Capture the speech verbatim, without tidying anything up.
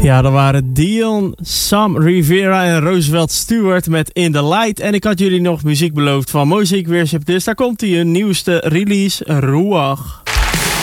Ja, dat waren Dion, Sam Rivera en Roosevelt Stewart met In The Light. En ik had jullie nog muziek beloofd van Mosaic Worship, dus daar komt hij, hun nieuwste release, Ruach.